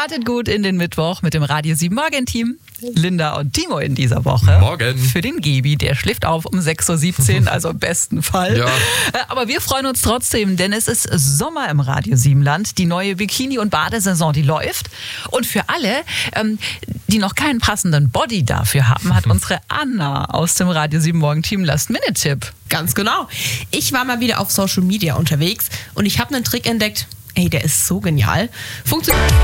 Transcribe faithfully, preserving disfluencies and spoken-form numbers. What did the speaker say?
Startet gut in den Mittwoch mit dem Radio sieben Morgen-Team. Linda und Timo in dieser Woche. Morgen. Für den Gebi, der schläft auf um sechs Uhr siebzehn, also im besten Fall. Ja. Aber wir freuen uns trotzdem, denn es ist Sommer im Radio sieben Land. Die neue Bikini- und Badesaison, die läuft. Und für alle, ähm, die noch keinen passenden Body dafür haben, hat unsere Anna aus dem Radio sieben Morgen-Team Last-Minute-Tipp. Ganz genau. Ich war mal wieder auf Social Media unterwegs und ich habe einen Trick entdeckt. Ey, der ist so genial. Funktioniert.